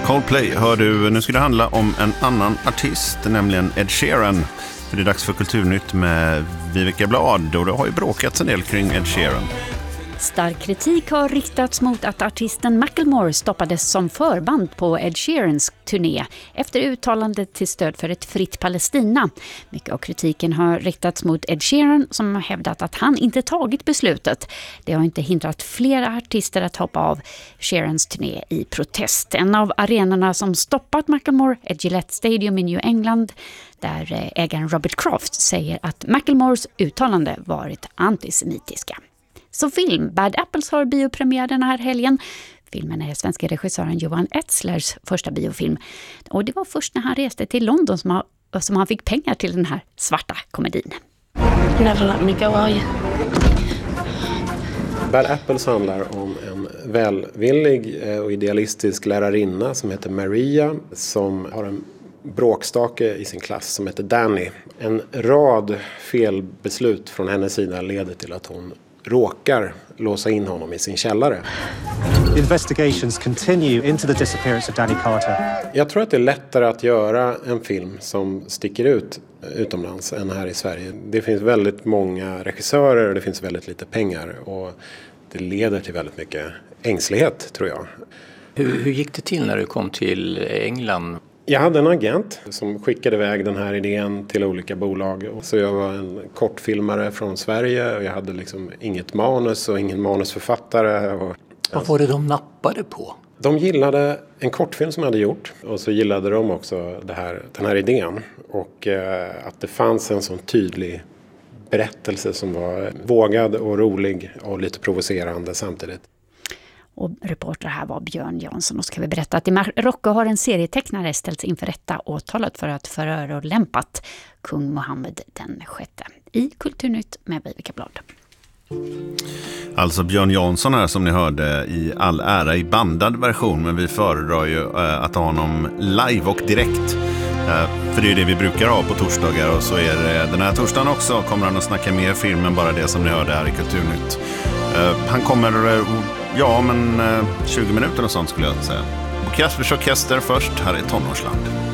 Coldplay hör du. Nu ska det handla om en annan artist, nämligen Ed Sheeran. För det är dags för Kulturnytt med Viveka Blad och det har ju bråkats en del kring Ed Sheeran. Stark kritik har riktats mot att artisten Macklemore stoppades som förband på Ed Sheerans turné efter uttalandet till stöd för ett fritt Palestina. Mycket av kritiken har riktats mot Ed Sheeran som har hävdat att han inte tagit beslutet. Det har inte hindrat flera artister att hoppa av Sheerans turné i protest. En av arenorna som stoppat Macklemore är Gillette Stadium i New England, där ägaren Robert Kraft säger att Macklemores uttalande varit antisemitiska. Så film, Bad Apples har biopremiär den här helgen. Filmen är svenska regissören Johan Etzlers första biofilm. Och det var först när han reste till London som han fick pengar till den här svarta komedin. You never let me go, are you? Bad Apples handlar om en välvillig och idealistisk lärarinna som heter Maria som har en bråkstake i sin klass som heter Danny. En rad felbeslut från hennes sida leder till att hon råkar låsa in honom i sin källare. The investigations continue into the disappearance of Danny Carter. Jag tror att det är lättare att göra en film som sticker ut utomlands än här i Sverige. Det finns väldigt många regissörer och det finns väldigt lite pengar och det leder till väldigt mycket ängslighet, tror jag. Hur gick det till när du kom till England? Jag hade en agent som skickade iväg den här idén till olika bolag. Så jag var en kortfilmare från Sverige och jag hade liksom inget manus och ingen manusförfattare. Vad var det de nappade på? De gillade en kortfilm som jag hade gjort och så gillade de också den här idén. Och att det fanns en sån tydlig berättelse som var vågad och rolig och lite provocerande samtidigt. Och reporter här var Björn Jansson och ska vi berätta att i Marocko har en serietecknare ställts inför rätta åtalat för att förolämpat kung Mohammed den sjätte. I Kulturnytt med Viveka Blad. Alltså Björn Jansson här som ni hörde i all ära i bandad version, men vi föredrar ju att ha honom live och direkt. För det är det vi brukar ha på torsdagar och så är det den här torsdagen också. Kommer han att snacka mer film än bara det som ni hörde här i Kulturnytt. Han kommer, 20 minuter och sånt skulle jag säga. Och Kaspers Orkester först, här är Tonårsland.